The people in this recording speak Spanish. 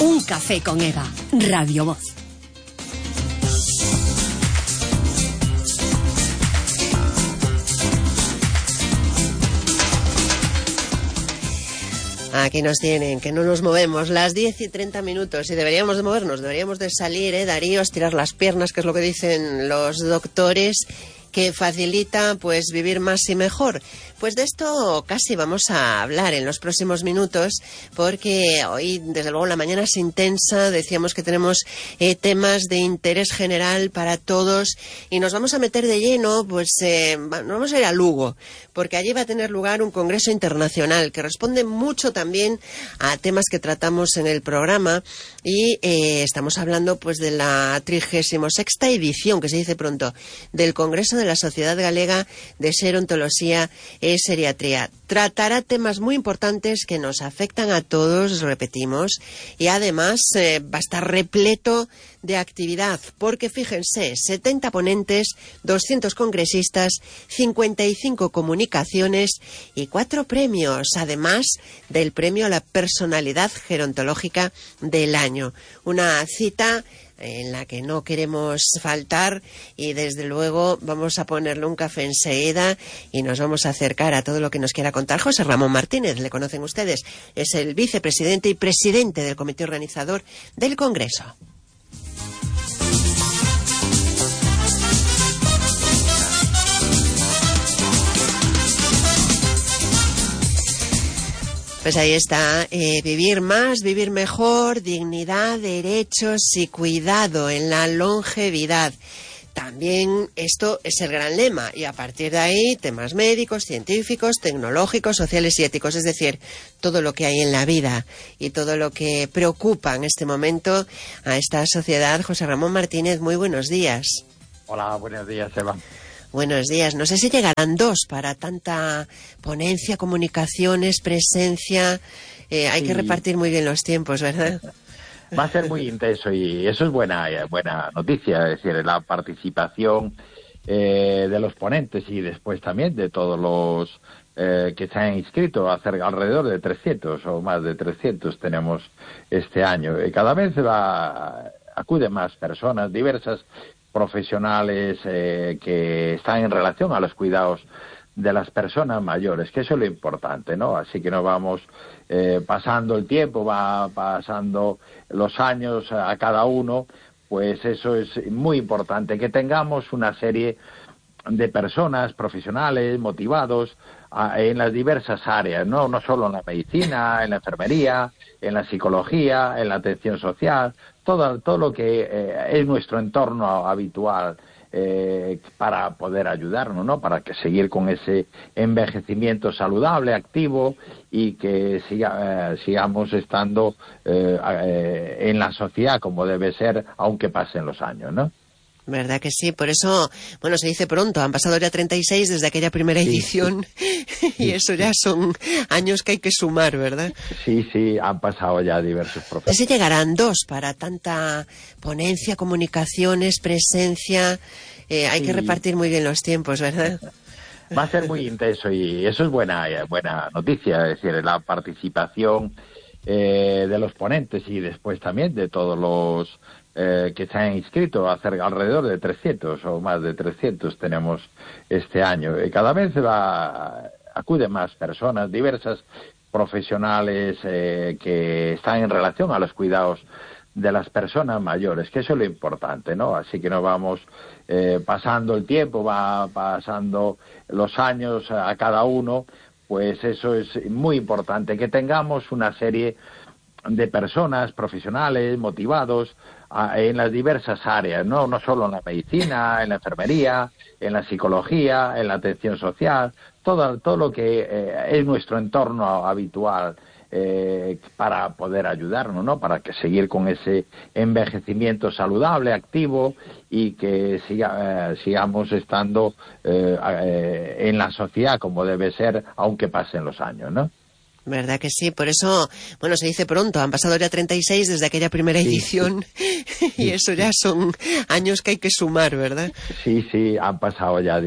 Un café con Eva, Radio Voz. Aquí nos tienen, que no nos movemos, las 10:30 y deberíamos de movernos, deberíamos de salir, Darío, estirar las piernas, que es lo que dicen los doctores, que facilita pues vivir más y mejor. Pues de esto casi vamos a hablar en los próximos minutos, porque hoy desde luego la mañana es intensa, decíamos que tenemos temas de interés general para todos y nos vamos a meter de lleno, pues nos vamos a ir a Lugo, porque allí va a tener lugar un congreso internacional que responde mucho también a temas que tratamos en el programa y estamos hablando pues de la 36ª edición, que se dice pronto, del Congreso de la Sociedad Galega de Xerontoloxía e Xeriatría. Tratará temas muy importantes que nos afectan a todos, repetimos, y además va a estar repleto de actividad, porque fíjense, 70 ponentes, 200 congresistas, 55 comunicaciones y 4 premios, además del premio a la personalidad gerontológica del año. Una cita en la que no queremos faltar y desde luego vamos a ponerle un café enseguida y nos vamos a acercar a todo lo que nos quiera contar José Ramón Martínez. Le conocen ustedes, es el vicepresidente y presidente del comité organizador del Congreso. Pues ahí está, vivir más, vivir mejor, dignidad, derechos y cuidado en la longevidad. También esto es el gran lema y a partir de ahí temas médicos, científicos, tecnológicos, sociales y éticos, es decir, todo lo que hay en la vida y todo lo que preocupa en este momento a esta sociedad. José Ramón Martínez, muy buenos días. Hola, buenos días, Eva. Buenos días. No sé si llegarán 2 para tanta ponencia, comunicaciones, presencia. Hay que repartir muy bien los tiempos, ¿verdad? Va a ser muy intenso y eso es buena noticia. Es decir, la participación de los ponentes y después también de todos los que se han inscrito, alrededor de 300 o más de 300 tenemos este año. Y cada vez acuden más personas diversas, profesionales que están en relación a los cuidados de las personas mayores, que eso es lo importante, ¿no? Así que no vamos pasando el tiempo, va pasando los años a cada uno, pues eso es muy importante, que tengamos una serie de personas profesionales motivados en las diversas áreas, no solo en la medicina, en la enfermería, en la psicología, en la atención social, todo lo que es nuestro entorno habitual para poder ayudarnos, ¿no? Para que seguir con ese envejecimiento saludable, activo y que sigamos estando en la sociedad como debe ser, aunque pasen los años, ¿no? ¿Verdad que sí? Por eso, bueno, se dice pronto, han pasado ya 36 desde aquella primera edición y eso ya son años que hay que sumar, ¿verdad? Sí, han pasado ya diversos profesores. Si llegarán 2 para tanta ponencia, comunicaciones, presencia, hay que repartir muy bien los tiempos, ¿verdad? Va a ser muy intenso y eso es buena noticia, es decir, la participación de los ponentes y después también de todos los que se han inscrito, alrededor de 300 o más de 300 tenemos este año. Y cada vez acuden más personas diversas, profesionales que están en relación a los cuidados de las personas mayores, que eso es lo importante, ¿no? Así que no vamos pasando el tiempo, va pasando los años a cada uno, pues eso es muy importante, que tengamos una serie de personas profesionales motivados en las diversas áreas, no solo en la medicina, en la enfermería, en la psicología, en la atención social, todo lo que es nuestro entorno habitual para poder ayudarnos, ¿no? Para que seguir con ese envejecimiento saludable, activo y que sigamos estando en la sociedad como debe ser, aunque pasen los años, ¿no? ¿Verdad que sí? Por eso, bueno, se dice pronto, han pasado ya 36 desde aquella primera edición y eso ya son años que hay que sumar, ¿verdad? Sí, han pasado ya